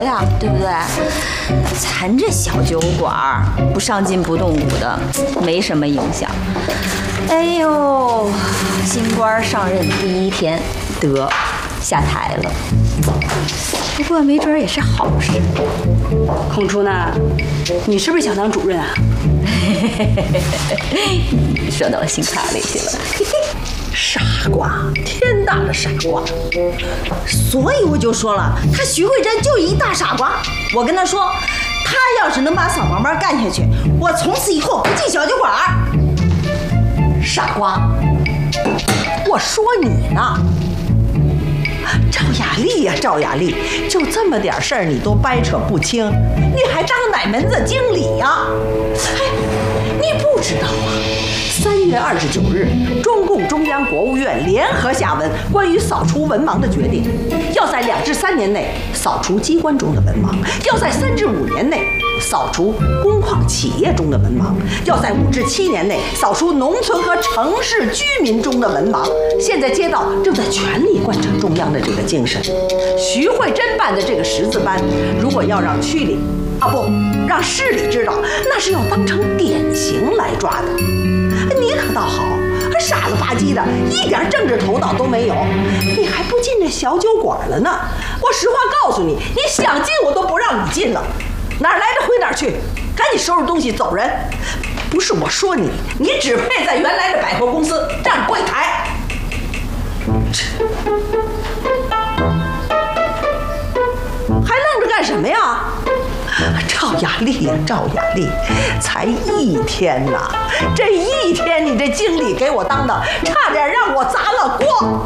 呀，对不对？咱这小酒馆不上进不动骨的，没什么影响。哎呦，新官上任第一天，得下台了。不过没准也是好事。 孔初呢？你是不是想当主任啊？ 说到我心坎里去了。 傻瓜，天大的傻瓜！所以我就说了，他徐慧珍就一大傻瓜。我跟他说，他要是能把扫盲班干下去，我从此以后不进小酒馆。傻瓜，我说你呢。赵雅丽呀，赵雅丽，就这么点事儿你都掰扯不清，你还当哪门子经理呀？哎，你不知道啊？3月29日，中共中央国务院联合下文关于扫除文盲的决定，要在2至3年内扫除机关中的文盲，要在3至5年内扫除工矿企业中的文盲，要在5至7年内扫除农村和城市居民中的文盲。现在街道正在全力贯彻中央的这个精神。徐慧珍办的这个识字班，如果要让区里让市里知道，那是要当成典型来抓的。你可倒好，傻了吧唧的，一点政治头脑都没有，你还不进这小酒馆了呢？我实话告诉你，你想进我都不让你进了。哪儿来的回哪儿去，赶紧收拾东西走人。不是我说你，你只配在原来的百货公司站柜台。还愣着干什么呀？赵雅丽呀，赵雅丽，才1天呐，这1天你这经理给我当的，差点让我砸了锅。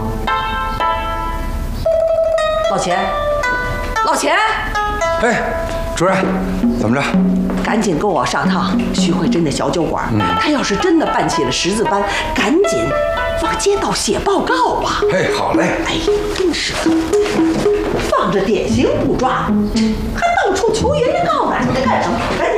老钱，老钱， 哎，主任，怎么着？ 赶紧跟我上趟徐慧珍的小酒馆。他要是真的办起了识字班，赶紧往街道写报告吧。 哎，好嘞。 哎，真是的，放着典型不抓，还到处求原告呢，你在干什么？赶紧